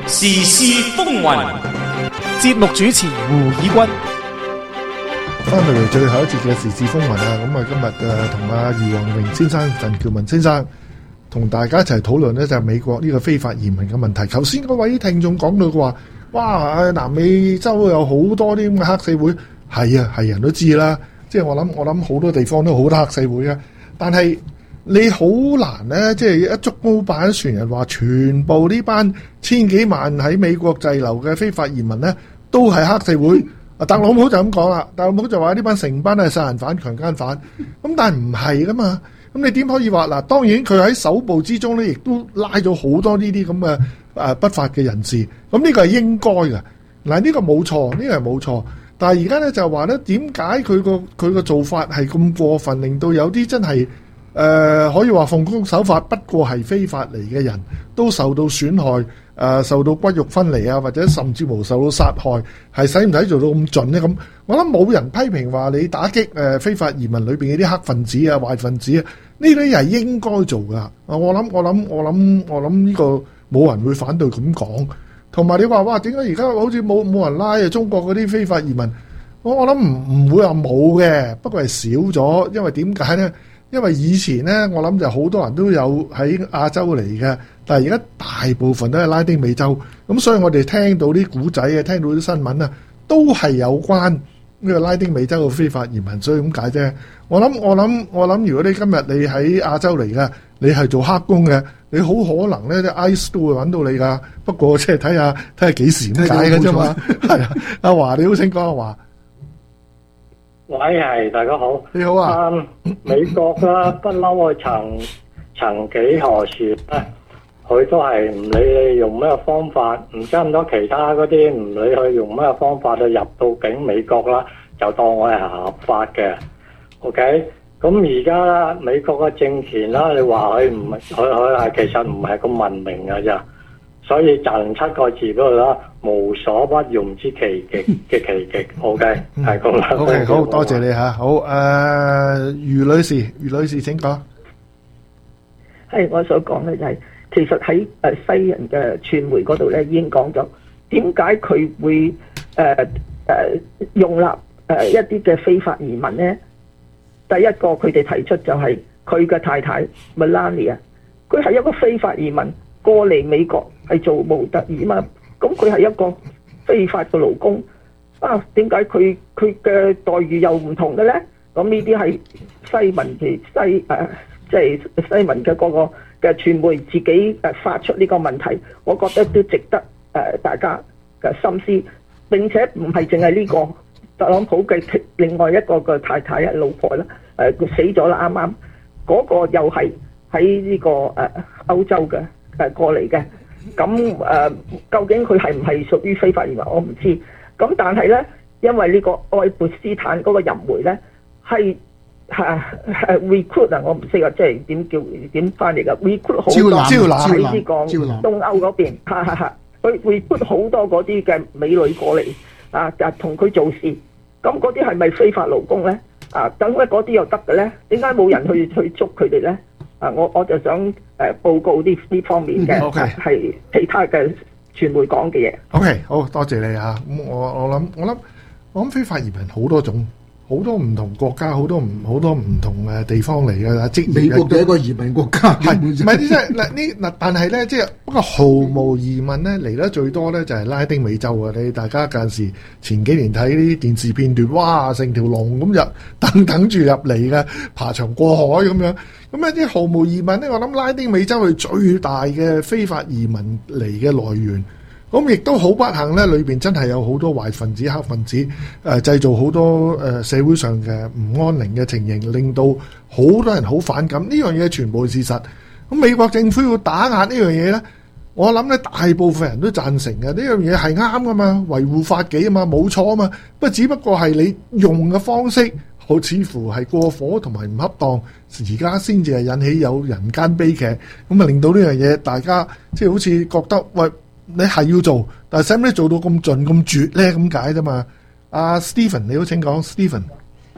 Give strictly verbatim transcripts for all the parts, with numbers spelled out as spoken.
時事風雲， 節目主持胡以軍。 翻到嚟最後一節嘅時事風雲啊，咁啊今日誒同阿余宏榮先生、陳橋文先生同大家一齊討論呢，就係美國呢個非法移民嘅問題。頭先嗰位聽眾講到話，哇！南美洲有好多啲咁嘅黑社會，係啊，係人都知啦。即係我諗，我諗好多地方都好多黑社會啊。但係你好難咧，即係一竹篙打一船人，話全部呢班千幾萬喺美國滯留嘅非法移民咧，都係黑社會。啊，特朗普就咁講啦，特朗普就話呢班成班都係殺人犯、強姦犯。咁但係唔係噶嘛？咁你點可以話嗱？當然佢喺首部之中咧，亦都拉咗好多呢啲咁嘅誒不法嘅人士。咁呢個係應該嘅。嗱，呢個冇錯，呢個係冇錯。但係而家咧就話咧，點解佢個佢個做法係咁過分，令到有啲真係誒、呃、可以話奉公守法，不過係非法嚟嘅人都受到損害，誒、呃、受到骨肉分離啊，或者甚至乎受到殺害，係使唔使做到咁盡呢？咁我諗冇人批評話你打擊誒非法移民裏邊嗰啲黑分子啊、壞分子啊，呢啲係應該做噶。啊，我諗我諗我諗我諗呢個冇人會反對咁講。同埋你話哇，點解而家好似冇冇人拉啊？中國嗰啲非法移民，我我諗唔唔會話冇嘅，不過係少咗。因為點解呢？因為以前呢，我諗就好多人都有喺亞洲嚟嘅，但係而家大部分都係拉丁美洲。咁所以我哋聽到啲古仔啊，聽到啲新聞啊，都係有關呢個拉丁美洲嘅非法移民，所以咁解啫。我諗我諗我諗，如果你今日你喺亞洲嚟嘅，你係做黑工嘅，你好可能咧，啲 I C E 都會揾到你噶。不過即係睇下睇下幾時咁解嘅啫嘛。係啊，阿華你好，請講阿華。 喂，係大家好， 你好啊。 嗯、美國啦，不嬲佢曾曾幾何時咧，佢都係唔理你用咩方法，唔差唔多其他嗰啲唔理佢用咩方法就入到境美國啦，就當我係合法嘅。OK。咁而家啦，美國嘅政權啦，你話佢唔係佢佢係其實唔係咁文明嘅咋，所以就七個字嗰度啦，無所不用之奇極嘅奇極。OK，係咁啦。 OK，好多謝你嚇。好，誒，余女士，余女士請講。 係我所講嘅就係、是，其實喺誒西人嘅傳媒嗰度咧已經講咗，點解佢會誒誒、呃呃、容納誒一啲嘅非法移民咧？第一個佢哋提出就係佢嘅太太 Melania， 佢係一個非法移民過嚟美國係做模特兒嘛，咁佢係一個非法嘅勞工啊，點解佢佢嘅待遇又唔同嘅咧？咁呢啲係西文嘅西誒，即係西文嘅嗰個嘅傳媒自己誒發出呢個問題，我覺得都值得誒大家嘅深思，並且唔係淨係呢個。特朗普嘅另外一個嘅太太啊，老婆啦，誒佢死咗啦，啱啱嗰個又係喺呢個誒歐洲嘅誒過嚟嘅，咁誒究竟佢係唔係屬於非法移民我唔知，咁但係咧，因為呢個愛潑斯坦嗰個淫媒咧係係係 recruit 啊，我唔識啊，即係點叫點翻嚟㗎 recruit 好多喺呢個東歐嗰邊，哈哈哈，佢 recruit 好多嗰啲嘅美女過嚟。啊！就同佢做事，咁嗰啲係咪非法勞工咧？啊，等咧嗰啲又得嘅咧？點解冇人去去捉佢哋咧？啊，我我就想誒、呃、報告啲呢方面嘅係、okay. 其他嘅傳媒講嘅嘢。 OK，好多謝你嚇。咁我我諗我諗我諗非法移民好多種。好多唔同國家，好多唔好多唔同嘅地方嚟嘅。即美國嘅一個移民國家， 係唔係？即係嗱呢嗱，但係咧，即係不過毫無疑問咧，嚟得最多咧就係拉丁美洲啊！你大家近時前幾年睇啲電視片段，哇，成條龍咁入等等住入嚟嘅，爬牆過海咁樣。咁啊啲毫無疑問咧，我諗拉丁美洲係最大嘅非法移民嚟嘅來源。咁亦都好不幸咧，裏邊真係有好多壞分子、黑分子，誒、呃、製造好多誒、呃、社會上嘅唔安寧嘅情形，令到好多人好反感。呢樣嘢全部係事實。咁美國政府要打壓呢樣嘢咧，我諗咧大部分人都贊成嘅。呢樣嘢係啱噶嘛，維護法紀啊嘛，冇錯啊嘛。不過只不過係你用嘅方式，好似乎係過火同埋唔恰當，而家先至係引起有人間悲劇。咁啊，令到呢樣嘢大家即係好似覺得喂。你係要做，但係使唔使做到咁盡咁絕咧？咁解啫嘛。阿 Stephen，你好，請講。Stephen，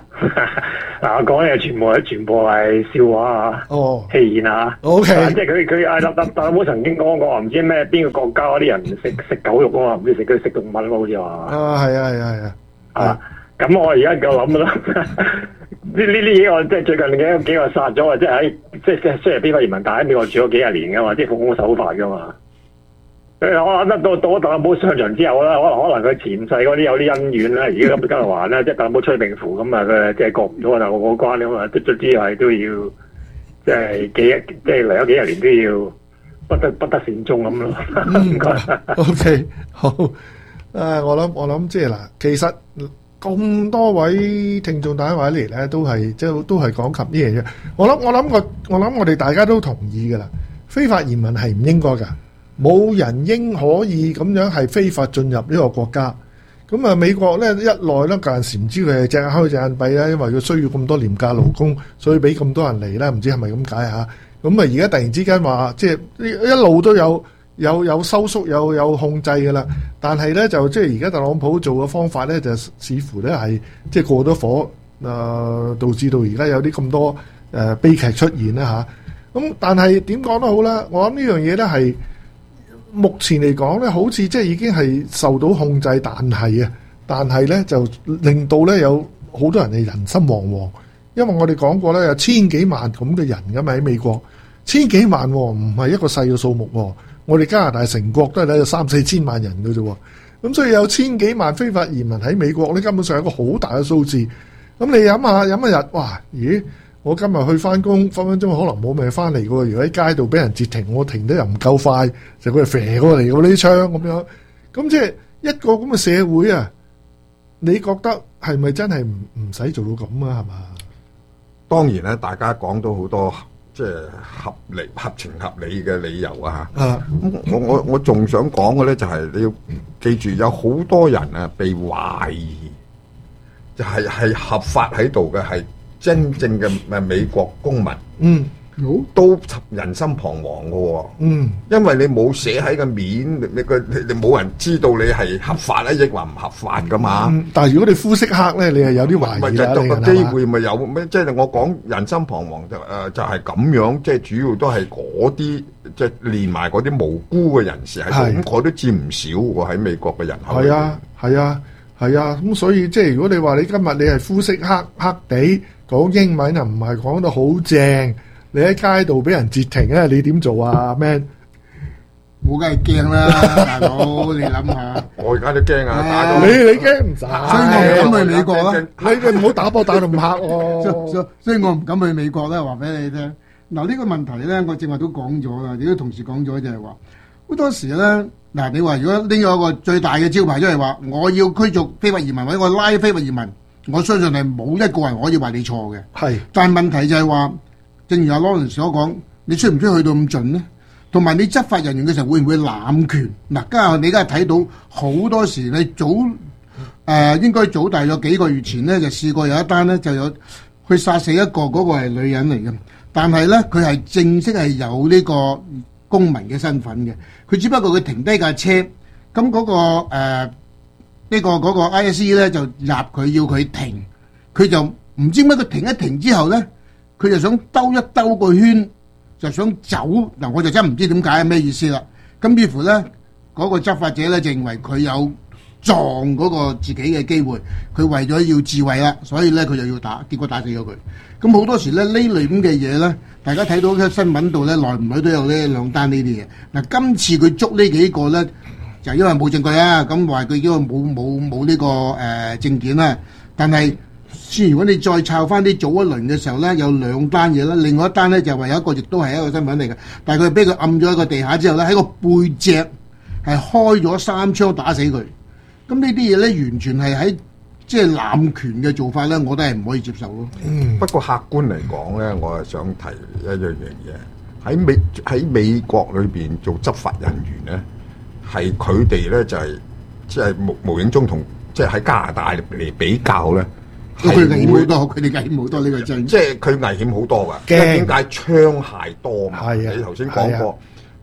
嗱，我講嘅全部係全部係笑話啊， 哦， 戲言啊 OK 啊即係佢佢啊特特特朗普曾經講過話，唔知咩邊個國家嗰啲人食食狗肉啊嘛，唔知食佢食動物啊嘛，好似話啊係啊係啊係啊， 啊，咁我而家夠諗啦。呢呢啲嘢我即係最近嘅幾個殺咗啊！即係喺即係即係雖然非法移民，但喺美國住咗幾廿年噶嘛，即係奉公守法噶嘛。誒，我諗得到到特朗普上場之後啦，可能可能佢前世嗰啲有啲恩怨啦，而家咁今日話咧，即係特朗普吹病符咁啊，佢即係過唔到啊，但我嗰關咁啊，卒之係都要即係幾即係嚟咗幾廿年都要不得不得善終咁咯。唔該。 O K 好，誒我諗我諗即係嗱，其實。咁多位聽眾打電話嚟咧，都係即係都係講及呢樣嘢。我諗我諗我我諗我哋大家都同意㗎啦。非法移民係唔應該㗎，冇人應可以咁樣係非法進入呢個國家。咁啊，美國咧一來咧，嗰陣時唔知佢係隻眼開隻眼閉啦，因為佢需要咁多廉價勞工，所以俾咁多人嚟啦。唔知係咪咁解嚇？咁啊，而家突然之間話即係一路都有。有有收縮有有控制嘅啦，但係咧就即係而家特朗普做嘅方法咧，就似乎咧係即係過咗火，誒、呃、導致到而家有啲咁多誒、呃、悲劇出現啦嚇。咁、啊、但係點講都好啦，我諗呢樣嘢咧係目前嚟講咧，好似即係已經係受到控制，但係啊，但係咧就令到咧有好多人係人心惶惶，因為我哋講過咧有千幾萬咁嘅人㗎嘛喺美國，千幾萬唔係一個細嘅數目喎。我哋加拿大成國都係咧有三四千萬人嘅啫，咁所以有千幾萬非法移民喺美國咧，根本上係一個好大嘅數字。咁你諗下，諗一日，哇！咦，我今日去翻工，分分鐘可能冇命翻嚟嘅喎。如果喺街度俾人截停，我停得又唔夠快，就佢哋射過嚟嗰啲槍咁樣。咁即係一個咁嘅社會啊，你覺得係咪真係唔唔使做到咁啊？係嘛？ 當然咧，大家講到好多。即係合理、合情合理嘅理由啊！嚇，咁我我我仲想講嘅咧，就係你要記住，有好多人啊被懷疑，就係係合法喺度嘅，係真正嘅誒美國公民。嗯，都人心彷徨嘅喎。嗯，因為你冇寫喺個面，你個你你冇人知道你係合法咧，抑或唔合法噶嘛。嗯，但係如果你膚色黑咧，你係有啲懷疑啦。咪就個機會咪有咩？即係我講人心彷徨就誒就係咁樣，即係主要都係嗰啲即係連埋嗰啲無辜嘅人士喺度。咁我都知唔少喎喺美國嘅人口。係啊，係啊，係啊。咁所以即係如果你話你今日你係膚色黑黑地講英文又唔係講得好正。你喺街度俾人截停咧，你點做啊 ，Man？ 我梗係驚啦，大佬，你諗下。我而家都驚啊！打到你你驚唔使， 所以我唔敢去美國啦。 你你唔好打波打到咁黑喎。 所所以我唔敢去美國咧，話俾你聽。嗱呢個問題咧，我正話都講咗啦，亦都同事講咗就係話，好多時咧，嗱你話如果拎咗一個最大嘅招牌，即係話我要驅逐非法移民或者我拉非法移民，我相信係冇一個人可以話你錯嘅。係，但係問題就係話。正如阿 Lawrence 所講，你需唔需要去到咁盡呢？同埋你執法人員嘅時候會唔會濫權？嗱，家下你而家睇到好多時，你早誒、呃、應該早大約幾個月前呢，就試過有一單呢，就有去殺死一個嗰、嗰個係女人嚟嘅，但係呢，佢係正式係有呢個公民嘅身份嘅，佢只不過佢停低架車，咁嗰、嗰個誒呢、呃呢個嗰、嗰個 I S E 咧就入佢要佢停，佢就唔知乜佢停一停之後呢。佢就想兜一兜個圈，就想走嗱，我就真唔知點解係咩意思啦。咁於乎咧，嗰、嗰個執法者咧就認為佢有撞嗰個自己嘅機會，佢為咗要自衛啦，所以咧佢就要打，結果打死咗佢。咁好多時咧呢類咁嘅嘢咧，大家睇到喺新聞度咧，耐唔耐都有呢兩單呢啲嘢。嗱，今次佢捉呢幾個咧，就因為冇證據啊，咁話佢因為冇冇冇呢個誒、呃、證件啦，但係。先如果你再抄翻啲早一輪嘅時候咧，有兩單嘢啦，另外一單咧就話有一個亦都係一個身份嚟嘅，但係佢俾佢按咗喺個地下之後咧，喺個背脊係開咗三槍打死佢。咁呢啲嘢咧，完全係喺即係濫權嘅做法咧，我都係唔可以接受咯。 嗯，不過客觀嚟講咧，我係想提一樣樣嘢，喺美喺美國裏邊做執法人員咧，係佢哋咧就係即係無無影中同即係喺加拿大嚟比較咧。 佢危險好多，佢哋危險好多呢個真。 即係佢危險好多㗎。點解槍械多嘛？係啊，你頭先講過，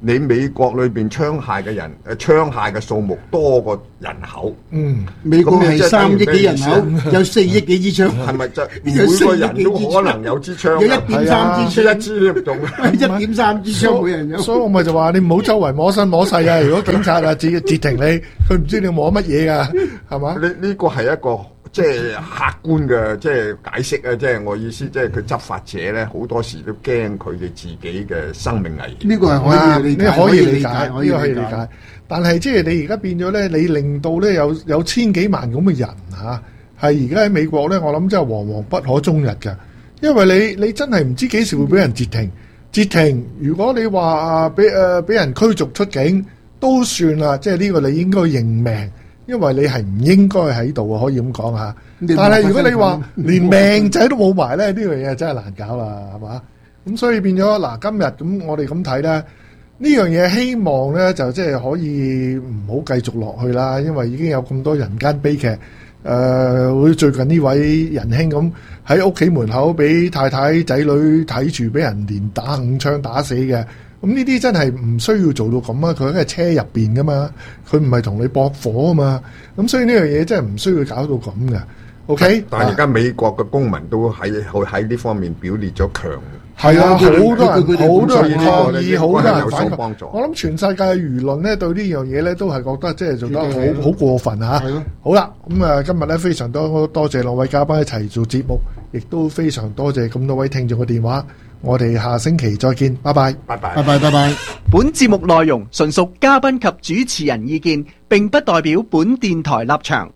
你美國裏邊槍械嘅人誒槍械嘅數目多過人口。 嗯， 美國係三億幾人口，有四億幾支槍， 係咪就每個人都可能有支槍？ 有一點三支槍， 一支都用， 一點三支槍每人有。 所以我咪就話你唔好周圍摸身摸勢啊！如果警察啊截截停你，佢唔知你摸乜嘢噶，係嘛？ 呢呢個係一個即係客觀嘅即係解釋啊！即係我意思，即係佢執法者咧好多時都驚佢哋自己嘅生命危險。 呢個係可以理解， 可以理解， 呢個可以理解。但係即係你而家變咗咧，你令到咧有有千幾萬咁嘅人嚇，係而家喺美國咧，我諗真係惶惶不可終日㗎。因為你你真係唔知幾時會俾人截停，截停。如果你話啊俾誒俾人驅逐出境都算啦，即係呢個你應該認命。因為你係唔應該喺度啊，可以咁講下。但係如果你話連命仔都冇埋咧，呢樣嘢真係難搞啦，係嘛？咁所以變咗嗱，今日咁我哋咁睇咧，呢樣嘢希望咧就即係可以唔好繼續落去啦，因為已經有咁多人間悲劇。誒、呃，好似最近呢位仁兄咁喺屋企門口俾太太仔女睇住，俾人連打五槍打死嘅。咁呢啲真係唔需要做到咁啊！佢喺車入邊噶嘛，佢唔係同你駁火啊嘛。咁所以呢樣嘢真係唔需要搞到咁嘅。OK， 但係而家美國嘅公民都喺喺呢方面表列咗強。 係啊，好多人好多人抗議，好多人有反所幫助。 我諗全世界嘅輿論咧對呢樣嘢咧都係覺得即係做得好好過分嚇。 係咯。 好啦，咁啊今日咧非常多多謝兩位嘉賓一齊做節目，亦都非常多謝咁多位聽眾嘅電話。我哋下星期再見，拜拜， 拜拜， 拜拜，拜拜。 本節目內容純屬嘉賓及主持人意見，並不代表本電台立場。